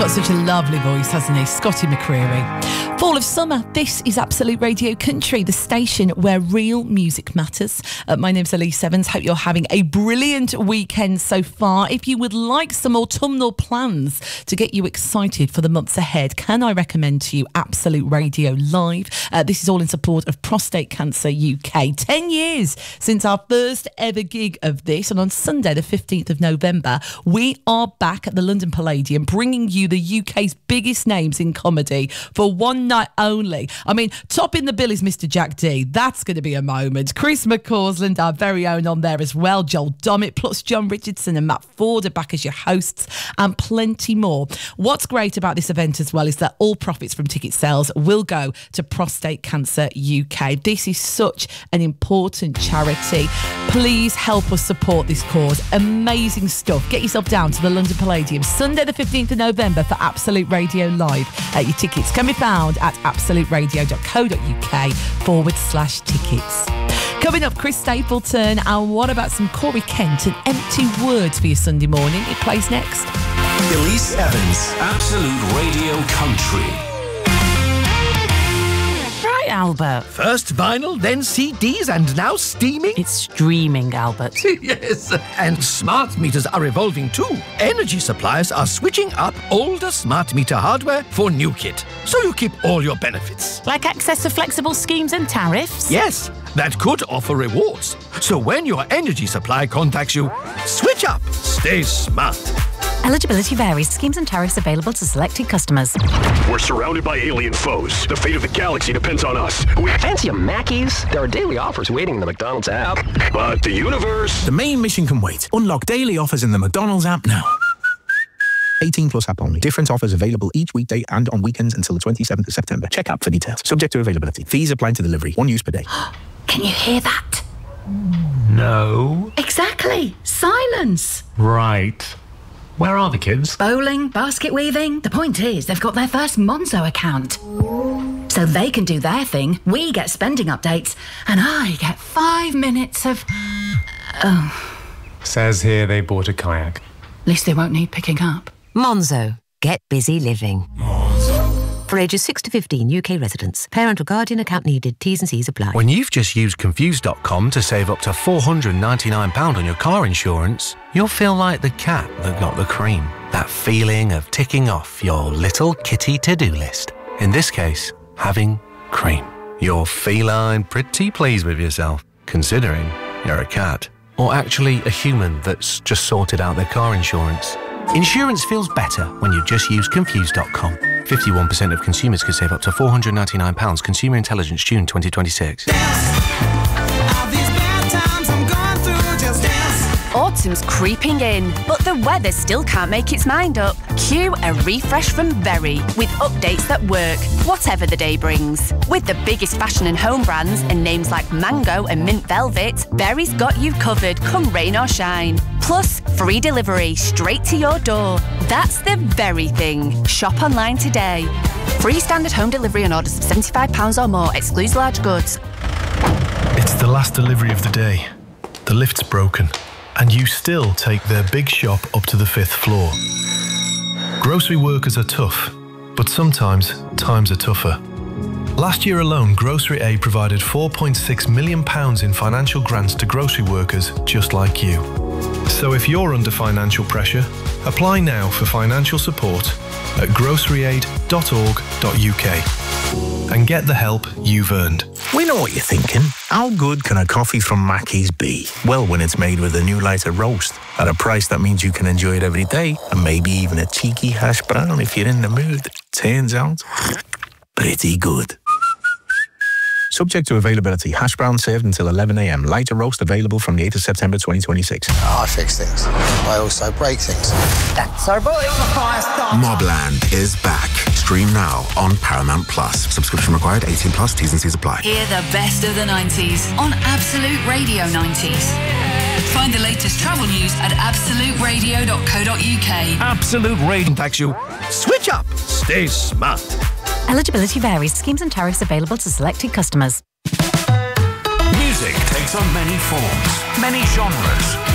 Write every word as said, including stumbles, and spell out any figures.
got such a lovely voice, hasn't he? Scotty McCreery. Fall of summer, this is Absolute Radio Country, the station where real music matters. Uh, my name's Elise Evans. Hope you're having a brilliant weekend so far. If you would like some autumnal plans to get you excited for the months ahead, can I recommend to you Absolute Radio Live? Uh, this is all in support of Prostate Cancer U K. Ten years since our first ever gig of this, and on Sunday the fifteenth of November, we are back at the London Palladium, bringing you the U K's biggest names in comedy for one night only. I mean, topping the bill is Mister Jack D. That's going to be a moment. Chris McCausland, our very own, on there as well. Joel Dommett, plus John Richardson and Matt Ford are back as your hosts, and plenty more. What's great about this event as well is that all profits from ticket sales will go to Prostate Cancer U K. This is such an important charity. Please help us support this cause. Amazing stuff. Get yourself down to the London Palladium Sunday the fifteenth of November for Absolute Radio Live. Uh, your tickets can be found at absoluteradio.co.uk forward slash tickets. Coming up, Chris Stapleton, and what about some Corey Kent and Empty Words for your Sunday morning? It plays next. Elise Evans, Absolute Radio Country. Right, Albert. First vinyl, then C Ds, and now streaming? It's streaming, Albert. Yes, and smart meters are evolving too. Energy suppliers are switching up older smart meter hardware for new kit, so you keep all your benefits. Like access to flexible schemes and tariffs? Yes, that could offer rewards. So when your energy supply contacts you, switch up. Stay smart. Eligibility varies. Schemes and tariffs available to selected customers. We're surrounded by alien foes. The fate of the galaxy depends on us. We fancy a Mackey's? There are daily offers waiting in the McDonald's app. But the universe... The main mission can wait. Unlock daily offers in the McDonald's app now. eighteen plus app only. Different offers available each weekday and on weekends until the twenty-seventh of September. Check app for details. Subject to availability. Fees apply to delivery. One use per day. Can you hear that? No. Exactly. Silence. Right. Where are the kids? Bowling, basket weaving. The point is, they've got their first Monzo account. So they can do their thing, we get spending updates, and I get five minutes of... Oh. Says here they bought a kayak. At least they won't need picking up. Monzo. Get busy living. Monzo. For ages six to fifteen, U K residents. Parent or guardian account needed. T's and C's apply. When you've just used Confused dot com to save up to four hundred ninety-nine pounds on your car insurance, you'll feel like the cat that got the cream. That feeling of ticking off your little kitty to-do list. In this case, having cream. You're feline pretty pleased with yourself, considering you're a cat. Or actually a human that's just sorted out their car insurance. Insurance feels better when you just use Confused dot com. fifty-one percent of consumers could save up to four hundred ninety-nine pounds. Consumer Intelligence, June twenty twenty-six. Autumn's creeping in, but the weather still can't make its mind up. Cue a refresh from Very, with updates that work, whatever the day brings. With the biggest fashion and home brands and names like Mango and Mint Velvet, Very's got you covered come rain or shine. Plus, free delivery straight to your door. That's the Very thing. Shop online today. Free standard home delivery on orders of seventy-five pounds or more, excludes large goods. It's the last delivery of the day. The lift's broken, and you still take their big shop up to the fifth floor. Grocery workers are tough, but sometimes times are tougher. Last year alone, Grocery Aid provided four point six million pounds in financial grants to grocery workers just like you. So if you're under financial pressure, apply now for financial support at grocery aid dot org dot U K and get the help you've earned. We know what you're thinking. How good can a coffee from Mackey's be? Well, when it's made with a new lighter roast at a price that means you can enjoy it every day, and maybe even a cheeky hash brown if you're in the mood. Turns out, pretty good. Subject to availability. Hash brown served until eleven a m. Lighter roast available from the eighth of September twenty twenty-six. I fix things. I also break things. That's our boy. Mobland is back. Stream now on Paramount Plus. Subscription required. eighteen plus. T's and C's apply. Hear the best of the nineties on Absolute Radio nineties. Find the latest travel news at absolute radio dot co dot U K. Absolute Radio contacts you. Switch up. Stay smart. Eligibility varies. Schemes and tariffs available to selected customers. Music takes on many forms, many genres.